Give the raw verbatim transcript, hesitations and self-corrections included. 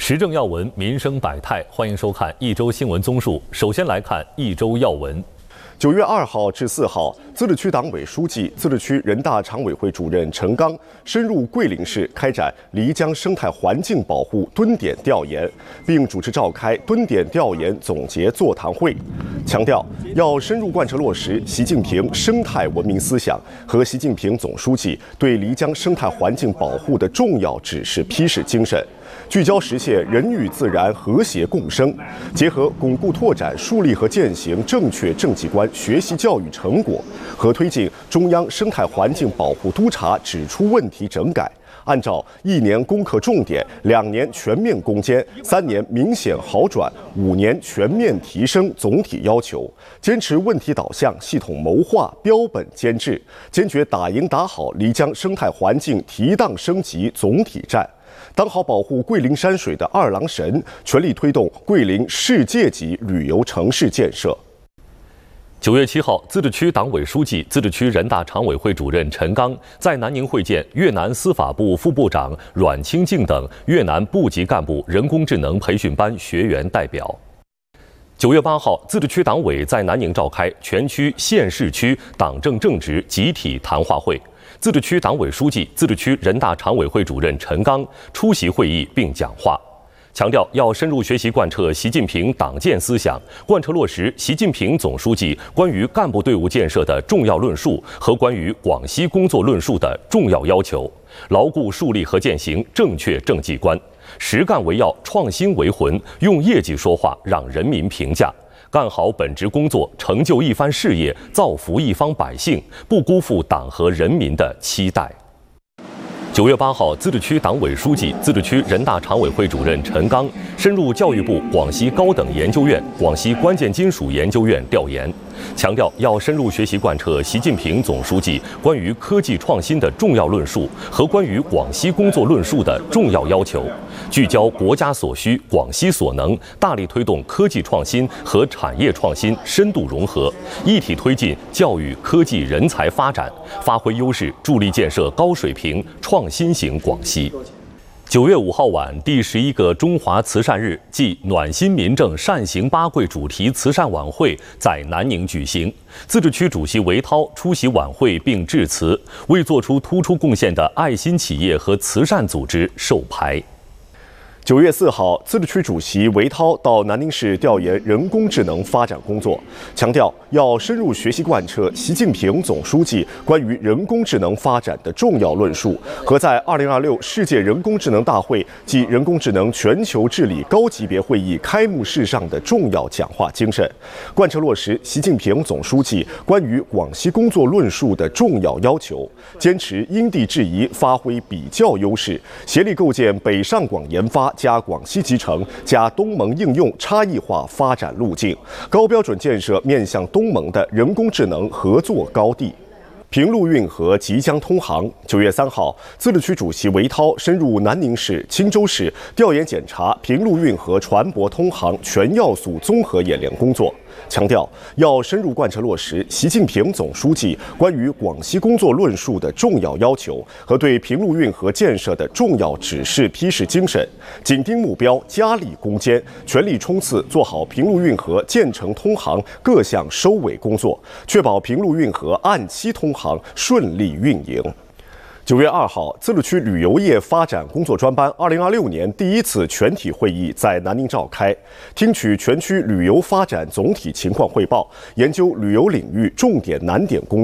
时政要闻，民生百态，欢迎收看一周新闻综述。首先来看一周要闻。 九月二号至四号，自治区党委书记、自治区人大常委会主任陈刚深入桂林市开展漓江生态环境保护蹲点调研，并主持召开蹲点调研总结座谈会，强调要深入贯彻落实习近平生态文明思想和习近平总书记对漓江生态环境保护的重要指示批示精神。聚焦实现人与自然和谐共生，结合巩固拓展树立和践行正确政绩观学习教育成果和推进中央生态环境保护督查指出问题整改，按照一年攻克重点、两年全面攻坚、三年明显好转、五年全面提升总体要求，坚持问题导向、系统谋划、标本兼治，坚决打赢打好漓江生态环境提档升级总体战。当好保护桂林山水的二郎神，全力推动桂林世界级旅游城市建设。 九月七号，自治区党委书记、自治区人大常委会主任陈刚在南宁会见越南司法部副部长阮清静等越南部级干部人工智能培训班学员代表。九月八号，自治区党委在南宁召开全区县市区党政正职集体谈话会。自治区党委书记、自治区人大常委会主任陈刚出席会议并讲话，强调要深入学习贯彻习近平党建思想，贯彻落实习近平总书记关于干部队伍建设的重要论述和关于广西工作论述的重要要求，牢固树立和践行正确政绩观，实干为要，创新为魂，用业绩说话，让人民评价。干好本职工作，成就一番事业，造福一方百姓，不辜负党和人民的期待。九月八号，自治区党委书记、自治区人大常委会主任陈刚深入教育部广西高等研究院、广西关键金属研究院调研，强调要深入学习贯彻习近平总书记关于科技创新的重要论述和关于广西工作论述的重要要求，聚焦国家所需、广西所能，大力推动科技创新和产业创新深度融合，一体推进教育科技人才发展，发挥优势，助力建设高水平创新型广西。九月五号晚，第十一个中华慈善日暨暖心民政善行八跪主题慈善晚会在南宁举行。自治区主席韦涛出席晚会并致辞，为做出突出贡献的爱心企业和慈善组织授牌。 九月四号，自治区主席韦涛到南宁市调研人工智能发展工作，强调要深入学习贯彻习近平总书记关于人工智能发展的重要论述和在二零二六世界人工智能大会及人工智能全球治理高级别会议开幕式上的重要讲话精神，贯彻落实习近平总书记关于广西工作论述的重要要求，坚持因地制宜，发挥比较优势，协力构建北上广研发加广西集成加东盟应用差异化发展路径，高标准建设面向东盟的人工智能合作高地。平陆运河即将通航。九月三号，自治区主席韦涛深入南宁市、钦州市调研检查平陆运河船舶通航全要素综合演练工作，强调要深入贯彻落实习近平总书记关于广西工作论述的重要要求和对平陆运河建设的重要指示批示精神，紧盯目标，加力攻坚，全力冲刺做好平陆运河建成通航各项收尾工作，确保平陆运河按期通航顺利运营。九月二号，自治区旅游业发展工作专班二零二六年第一次全体会议在南宁召开，听取全区旅游发展总体情况汇报，研究旅游领域重点难点工作。